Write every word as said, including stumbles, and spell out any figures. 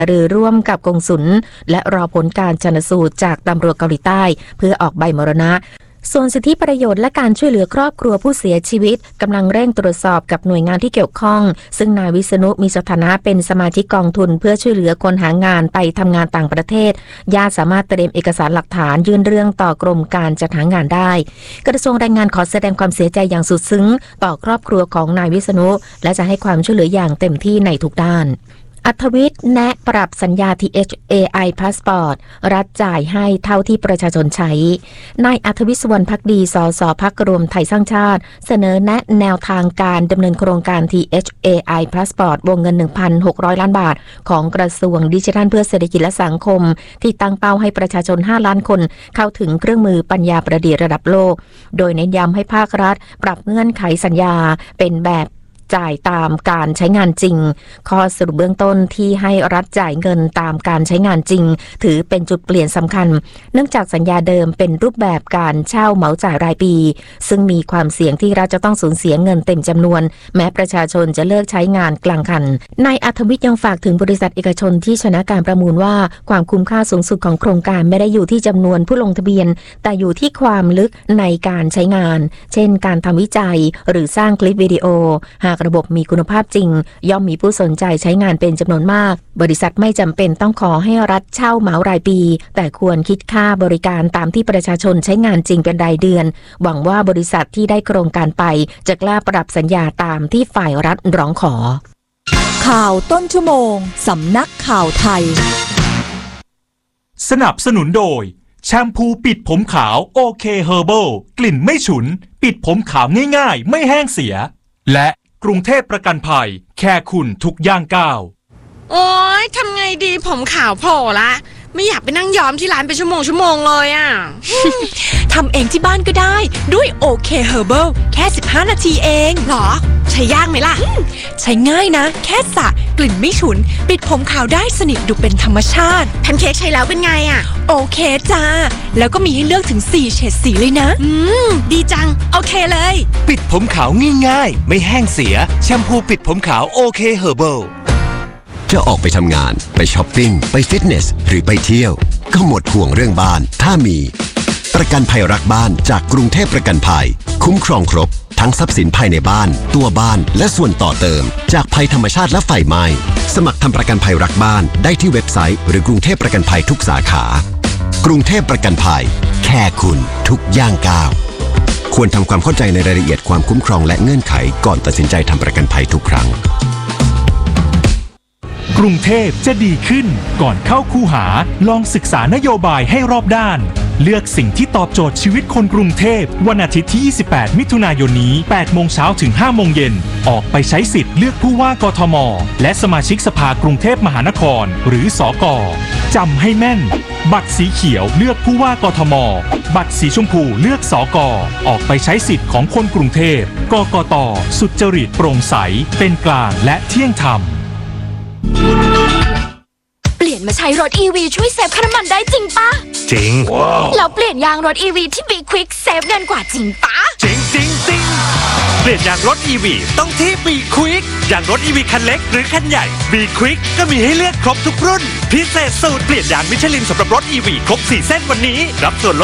หรือร่วมกับกงสุลและรอผลการชันสูตรจากตำรวจเกาหลีใต้เพื่อออกใบมรณะส่วนสิทธิประโยชน์และการช่วยเหลือครอบครัวผู้เสียชีวิตกำลังเร่งตรวจสอบกับหน่วยงานที่เกี่ยวข้องซึ่งนายวิษณุมีสถานะเป็นสมาชิกกองทุนเพื่อช่วยเหลือคนหางานไปทำงานต่างประเทศญาติสามารถเตรียมเอกสารหลักฐานยื่นเรื่องต่อกรมการจัดหางานได้กระทรวงแรงงานขอแสดงความเสียใจอย่างสุดซึ้งต่อครอบครัวของนายวิษณุและจะให้ความช่วยเหลืออย่างเต็มที่ในทุกด้านอัธวิทย์แนะปรับสัญญา ที เอช เอ ไอ Passport รัฐจ่ายให้เท่าที่ประชาชนใช้นายอัธวิทย์ สุวรรณภักดี สสพรรครวมไทยสร้างชาติเสนอแนะแนวทางการดำเนินโครงการ ที เอช เอ ไอ Passport วงเงิน หนึ่งพันหกร้อย ล้านบาทของกระทรวงดิจิทัลเพื่อเศรษฐกิจและสังคมที่ตั้งเป้าให้ประชาชนห้าล้านคนเข้าถึงเครื่องมือปัญญาประดิษฐ์ระดับโลกโดยเน้นย้ำให้ภาครัฐปรับเงื่อนไขสัญญาเป็นแบบจ่ายตามการใช้งานจริงข้อสรุปเบื้องต้นที่ให้รัฐจ่ายเงินตามการใช้งานจริงถือเป็นจุดเปลี่ยนสำคัญเนื่องจากสัญญาเดิมเป็นรูปแบบการเช่าเหมาจ่ายรายปีซึ่งมีความเสี่ยงที่รัฐจะต้องสูญเสียเงินเต็มจำนวนแม้ประชาชนจะเลิกใช้งานกลางคันนายอัธวิทย์ยังฝากถึงบริษัทเอกชนที่ชนะการประมูลว่าความคุ้มค่าสูงสุดของโครงการไม่ได้อยู่ที่จำนวนผู้ลงทะเบียนแต่อยู่ที่ความลึกในการใช้งานเช่นการทำวิจัยหรือสร้างคลิปวิดีโอหากระบบมีคุณภาพจริงย่อมมีผู้สนใจใช้งานเป็นจำนวนมากบริษัทไม่จำเป็นต้องขอให้รัฐเช่าเหมารายปีแต่ควรคิดค่าบริการตามที่ประชาชนใช้งานจริงเป็นรายเดือนหวังว่าบริษัทที่ได้โครงการไปจะกล้าปรับสัญญาตามที่ฝ่ายรัฐร้องขอข่าวต้นชั่วโมงสำนักข่าวไทยสนับสนุนโดยแชมพูปิดผมขาวโอเคเฮอร์เบิลกลิ่นไม่ฉุนปิดผมขาวง่ายๆไม่แห้งเสียและกรุงเทพประกันภัยแค่คุณทุกย่างก้าวโอ๊ยทำไงดีผมขาวโผล่ละไม่อยากไปนั่งย้อมที่ร้านเป็นชั่วโมงชั่วโมงเลยอ่ะทำเองที่บ้านก็ได้ด้วยโอเคเฮอร์เบิลแค่สิบห้านาทีเองหรอใช้ยากไหมล่ะใช้ง่ายนะแค่สระกลิ่นไม่ฉุนปิดผมขาวได้สนิทดูเป็นธรรมชาติแพนเค้กใช้แล้วเป็นไงอ่ะโอเคจ้าแล้วก็มีให้เลือกถึงสี่เฉดสีเลยนะอืมดีจังโอเคเลยปิดผมขาวง่ายๆไม่แห้งเสียแชมพูปิดผมขาวโอเคเฮอร์เบิลจะออกไปทำงานไปช้อปปิ้งไปฟิตเนสหรือไปเที่ยวก็หมดห่วงเรื่องบ้านถ้ามีประกันภัยรักบ้านจากกรุงเทพประกันภัยคุ้มครองครบทั้งทรัพย์สินภายในบ้านตัวบ้านและส่วนต่อเติมจากภัยธรรมชาติและไฟไหม้สมัครทำประกันภัยรักบ้านได้ที่เว็บไซต์หรือกรุงเทพประกันภัยทุกสาขากรุงเทพประกันภัยแค่คุณทุกย่างก้าวควรทำความเข้าใจในรายละเอียดความคุ้มครองและเงื่อนไขก่อนตัดสินใจทำประกันภัยทุกครั้งกรุงเทพจะดีขึ้นก่อนเข้าคูหาลองศึกษานโยบายให้รอบด้านเลือกสิ่งที่ตอบโจทย์ชีวิตคนกรุงเทพวันอาทิตย์ที่ยี่สิบแปดมิถุนายนนี้แปดโมงเช้าถึงห้าโมงเย็นออกไปใช้สิทธิ์เลือกผู้ว่ากทมและสมาชิกสภากรุงเทพมหานครหรือสก.จำให้แม่นบัตรสีเขียวเลือกผู้ว่ากทมบัตรสีชมพูเลือกสก.ออกไปใช้สิทธิ์ของคนกรุงเทพกกต.สุจริตโปร่งใสเป็นกลางและเที่ยงธรรมเปลี่ยนมาใช้รถ อี วี ช่วยเซฟค่าน้ำมันได้จริงปะจริงแล้วเปลี่ยนยางรถ อี วี ที่ Be Quick เซฟเงินกว่าจริงปะจริงจริงจริงเปลี่ยนยางรถ อี วี ต้องที่ Be Quick ยางรถ อี วี คันเล็กหรือคันใหญ่ Be Quick ก็มีให้เลือกครบทุกรุ่นพิเศษสูตรเปลี่ยนยางมิชลินสำหรับรถ อี วี ครบสี่เส้นวันนี้รับส่วนลด